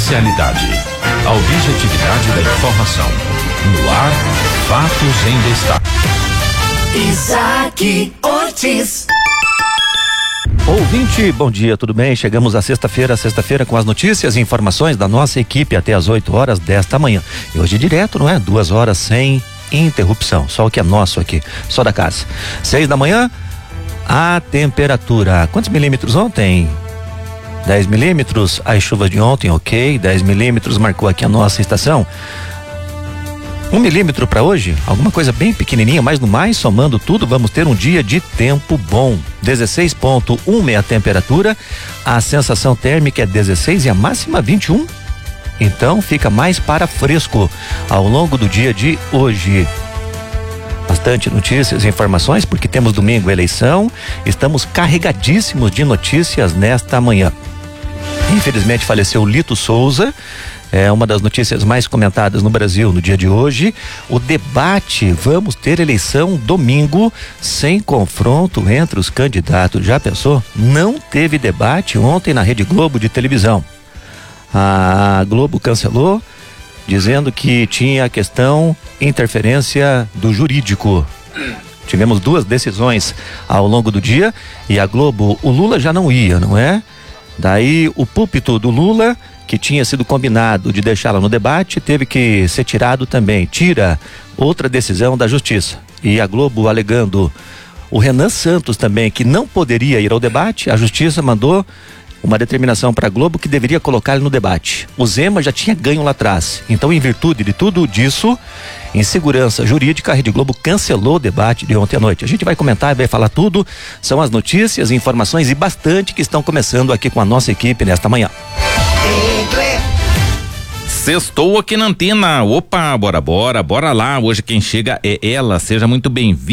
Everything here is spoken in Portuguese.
imparcialidade, a objetividade da informação. No ar, fatos em destaque. Isaac Ortiz. Ouvinte, bom dia, tudo bem? Chegamos à sexta-feira com as notícias e informações da nossa equipe até as 8 horas desta manhã. E hoje direto, não é? 2 horas sem interrupção, só o que é nosso aqui, só da casa. 6 da manhã, a temperatura, quantos milímetros ontem? 10 milímetros, as chuvas de ontem, ok, 10 milímetros marcou aqui a nossa estação. 1 milímetro para hoje, alguma coisa bem pequenininha, mas no mais, somando tudo, vamos ter um dia de tempo bom. 16,1 é a temperatura, a sensação térmica é 16 e a máxima 21. Então fica mais para fresco ao longo do dia de hoje. Bastante notícias e informações, porque temos domingo eleição, estamos carregadíssimos de notícias nesta manhã. Infelizmente faleceu Lito Souza, é uma das notícias mais comentadas no Brasil no dia de hoje. O debate, vamos ter eleição domingo sem confronto entre os candidatos. Já pensou? Não teve debate ontem na Rede Globo de televisão. A Globo cancelou, dizendo que tinha a questão interferência do jurídico. Tivemos 2 decisões ao longo do dia e a Globo, o Lula já não ia, não é? Daí o púlpito do Lula, que tinha sido combinado de deixá-la no debate, teve que ser tirado também. Tira outra decisão da justiça. E a Globo alegando o Renan Santos também, que não poderia ir ao debate, a justiça mandou uma determinação para a Globo que deveria colocar ele no debate. O Zema já tinha ganho lá atrás. Então, em virtude de tudo disso, em segurança jurídica, a Rede Globo cancelou o debate de ontem à noite. A gente vai comentar e vai falar tudo. São as notícias, informações e bastante que estão começando aqui com a nossa equipe nesta manhã. Sextou aqui na antena. Opa, bora lá. Hoje quem chega é ela. Seja muito bem-vindo.